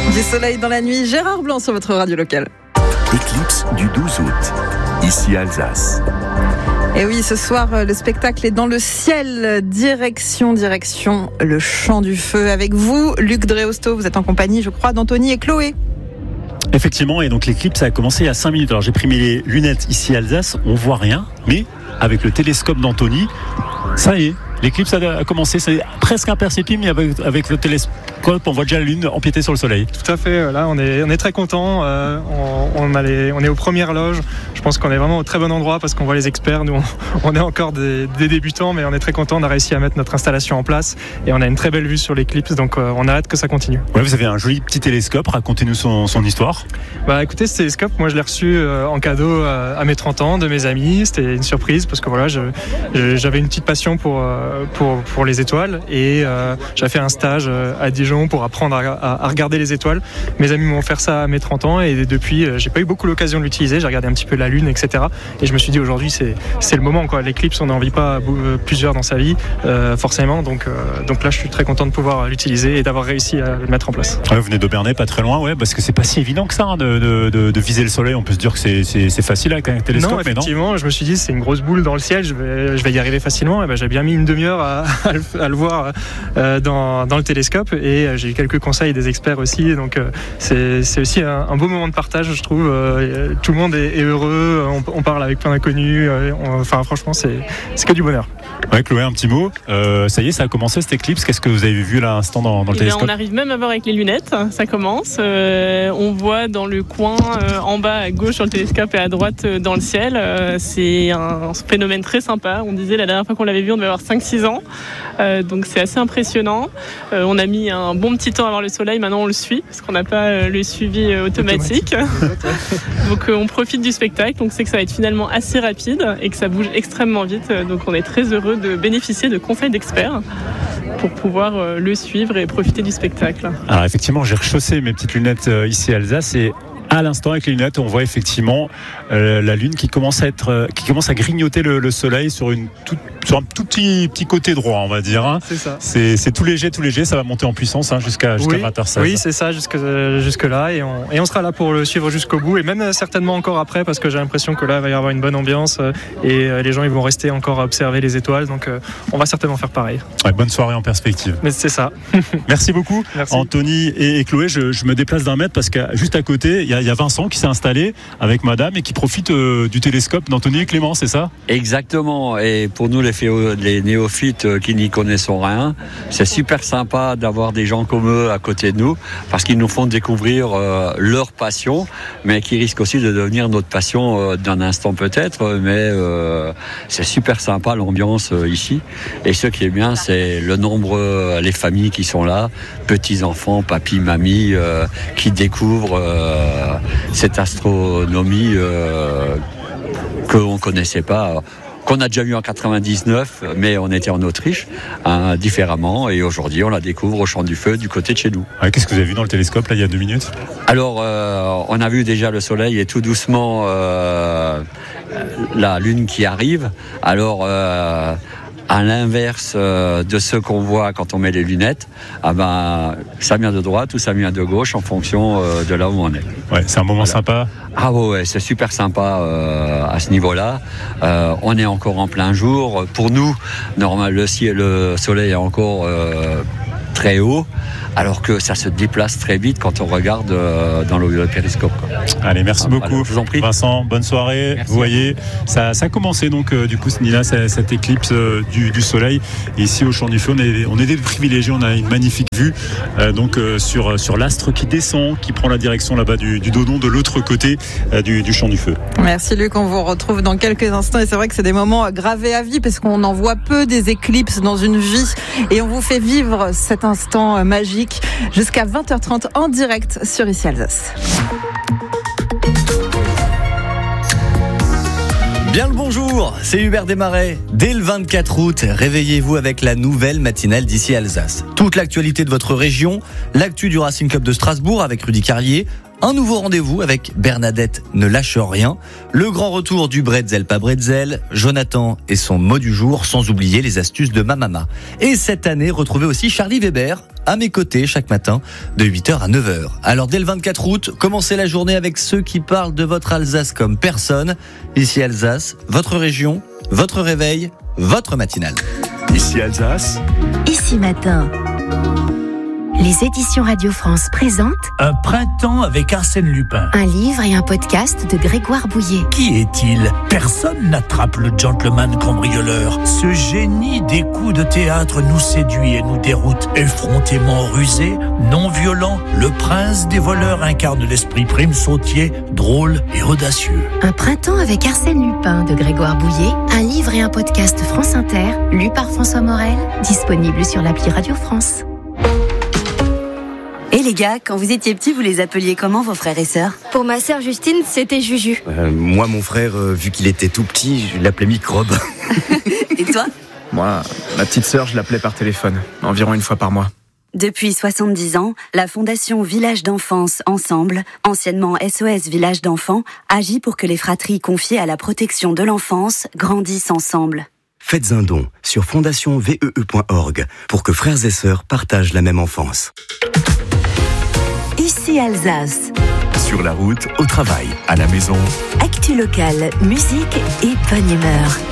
Du soleil dans la nuit, Gérard Blanc sur votre radio locale. Éclipse du 12 août, ici Alsace. Et oui, ce soir, le spectacle est dans le ciel. Direction le Chant du Feu. Avec vous, Luc Dreosto, vous êtes en compagnie, je crois, d'Anthony et Chloé. Effectivement, et donc l'éclipse a commencé il y a 5 minutes. Alors j'ai pris mes lunettes ici à Alsace, on voit rien, mais avec le télescope d'Anthony, ça y est, l'éclipse a commencé, c'est presque imperceptible, mais avec le télescope, on voit déjà la lune empiéter sur le soleil. Tout à fait, là on est très content, on est aux premières loges, je pense qu'on est vraiment au très bon endroit parce qu'on voit les experts, nous on est encore des débutants, mais on est très content, on a réussi à mettre notre installation en place et on a une très belle vue sur l'éclipse, donc on a hâte que ça continue. Ouais, vous avez un joli petit télescope, racontez-nous son histoire. Bah écoutez, ce télescope, moi je l'ai reçu en cadeau à mes 30 ans de mes amis, c'était une surprise parce que voilà, j'avais une petite passion pour les étoiles et j'ai fait un stage à Dijon pour apprendre à regarder les étoiles. Mes amis m'ont offert ça à mes 30 ans et depuis j'ai pas eu beaucoup l'occasion de l'utiliser, j'ai regardé un petit peu la lune, etc. Et je me suis dit aujourd'hui c'est le moment quoi. L'éclipse on n'en vit pas plusieurs dans sa vie forcément, donc là je suis très content de pouvoir l'utiliser et d'avoir réussi à le mettre en place. Ouais, vous venez d'Aubernay, pas très loin, ouais, parce que c'est pas si évident que ça de viser le soleil. On peut se dire que c'est facile avec un télescope, non, effectivement, je me suis dit c'est une grosse boule dans le ciel, je vais y arriver facilement. Et ben, j'ai bien mis une demi-heure à le voir dans le télescope et j'ai eu quelques conseils des experts aussi. Donc c'est aussi un beau moment de partage, je trouve. Tout le monde est heureux, on parle avec plein d'inconnus. Enfin, franchement, c'est que du bonheur. Ouais, Chloé, un petit mot. Ça y est, ça a commencé cette éclipse. Qu'est-ce que vous avez vu là à l'instant dans le télescope ? On arrive même à voir avec les lunettes. Ça commence. On voit dans le coin en bas à gauche sur le télescope et à droite dans le ciel. C'est un phénomène très sympa. On disait la dernière fois qu'on l'avait vu, on devait avoir 5-6 ans. Donc c'est assez impressionnant. On a mis un bon petit temps à voir le soleil. Maintenant on le suit parce qu'on n'a pas le suivi automatique. Donc on profite du spectacle. Donc c'est que ça va être finalement assez rapide et que ça bouge extrêmement vite. Donc on est très heureux de bénéficier de conseils d'experts pour pouvoir le suivre et profiter du spectacle. Alors effectivement, j'ai rechaussé mes petites lunettes ici à Alsace et à l'instant avec les lunettes, on voit effectivement la lune qui commence à grignoter le soleil sur un tout petit côté droit, on va dire. Hein. C'est ça. C'est tout léger, ça va monter en puissance jusqu'à 20h16. Oui, c'est ça, jusque là, et on sera là pour le suivre jusqu'au bout, et même certainement encore après, parce que j'ai l'impression que là, il va y avoir une bonne ambiance, et les gens ils vont rester encore à observer les étoiles, donc on va certainement faire pareil. Ouais, bonne soirée en perspective. Mais c'est ça. Merci beaucoup. Merci. Anthony et Chloé, je me déplace d'un mètre parce que juste à côté, il y a Vincent qui s'est installé avec madame et qui profite du télescope d'Anthony et Clément, c'est ça ? Exactement, et pour nous les néophytes qui n'y connaissent rien, c'est super sympa d'avoir des gens comme eux à côté de nous parce qu'ils nous font découvrir leur passion, mais qui risquent aussi de devenir notre passion d'un instant peut-être, mais c'est super sympa l'ambiance ici, et ce qui est bien c'est le nombre, les familles qui sont là, petits-enfants, papy, mamie, qui découvrent cette astronomie qu'on ne connaissait pas, qu'on a déjà vu en 99, mais on était en Autriche, différemment, et aujourd'hui on la découvre au Chant du Feu du côté de chez nous. Ouais, qu'est-ce que vous avez vu dans le télescope là il y a 2 minutes ? Alors on a vu déjà le soleil et tout doucement la lune qui arrive. Alors à l'inverse de ce qu'on voit quand on met les lunettes, ça vient de droite ou ça vient de gauche en fonction de là où on est. Ouais, c'est un moment sympa. Ah ouais, c'est super sympa à ce niveau-là. On est encore en plein jour. Pour nous, le soleil est encore très haut, alors que ça se déplace très vite quand on regarde dans le périscope. Allez, merci beaucoup. Je vous en prie. Vincent, bonne soirée. Merci. Vous voyez, ça a commencé donc du coup, Nina, cette éclipse du soleil. Et ici au Chant du Feu, on est des privilégiés. On a une magnifique vue sur l'astre qui descend, qui prend la direction là-bas du Dodon, de l'autre côté du Chant du Feu. Merci Luc, on vous retrouve dans quelques instants et c'est vrai que c'est des moments gravés à vie parce qu'on en voit peu des éclipses dans une vie et on vous fait vivre cet instant magique jusqu'à 20h30 en direct sur Ici Alsace. Bien le bonjour, c'est Hubert Desmarais. Dès le 24 août, réveillez-vous avec la nouvelle matinale d'Ici Alsace. Toute l'actualité de votre région, l'actu du Racing Club de Strasbourg avec Rudy Carlier, Un nouveau rendez-vous avec Bernadette Ne lâche rien. Le grand retour du bretzel pas bretzel, Jonathan et son mot du jour, sans oublier les astuces de ma maman. Et cette année, retrouvez aussi Charlie Weber à mes côtés chaque matin de 8h à 9h. Alors dès le 24 août, commencez la journée avec ceux qui parlent de votre Alsace comme personne. Ici Alsace, votre région, votre réveil, votre matinale. Ici Alsace. Ici Matin. Les éditions Radio France présentent Un printemps avec Arsène Lupin. un livre et un podcast de Grégoire Bouillet. Qui est-il ? Personne n'attrape le gentleman cambrioleur. Ce génie des coups de théâtre nous séduit et nous déroute. Effrontément rusé, non violent, le prince des voleurs incarne l'esprit prime sautier, drôle et audacieux. Un printemps avec Arsène Lupin de Grégoire Bouillet. Un livre et un podcast France Inter, lu par François Morel, disponible sur l'appli Radio France. Et les gars, quand vous étiez petits, vous les appeliez comment vos frères et sœurs ? Pour ma sœur Justine, c'était Juju. Moi, mon frère, vu qu'il était tout petit, je l'appelais Microbe. Et toi ? Moi, ma petite sœur, je l'appelais par téléphone, environ une fois par mois. Depuis 70 ans, la Fondation Village d'Enfance Ensemble, anciennement SOS Village d'Enfants, agit pour que les fratries confiées à la protection de l'enfance grandissent ensemble. Faites un don sur fondationvee.org pour que frères et sœurs partagent la même enfance. Ici Alsace. Sur la route, au travail, à la maison. Actu locale, musique et bonne humeur.